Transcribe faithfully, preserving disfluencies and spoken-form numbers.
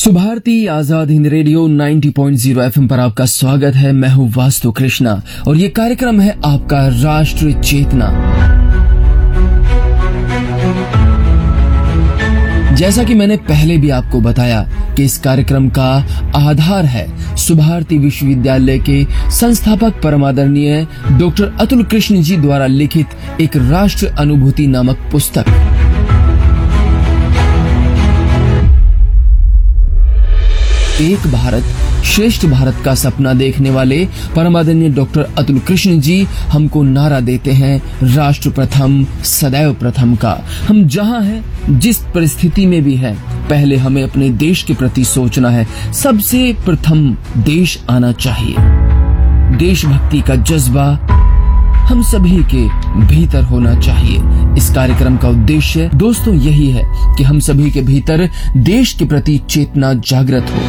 Subharti Azad Hind radio नब्बे point zero FM पर आपका स्वागत है। मैं हूँ वास्तु कृष्णा और ये कार्यक्रम है आपका राष्ट्र चेतना। जैसा कि मैंने पहले भी आपको बताया कि इस कार्यक्रम का आधार है सुभारती विश्वविद्यालय के संस्थापक परमादरणीय डॉक्टर अतुल कृष्ण जी द्वारा लिखित एक राष्ट्र अनुभूति नामक पुस्तक। एक भारत श्रेष्ठ भारत का सपना देखने वाले परमादरणीय डॉक्टर अतुल कृष्ण जी हमको नारा देते हैं राष्ट्र प्रथम सदैव प्रथम का। हम जहां हैं, जिस परिस्थिति में भी हैं, पहले हमें अपने देश के प्रति सोचना है। सबसे प्रथम देश आना चाहिए। देशभक्ति का जज्बा हम सभी के भीतर होना चाहिए। इस कार्यक्रम का उद्देश्य दोस्तों यही है कि हम सभी के भीतर देश के प्रति चेतना जागृत हो।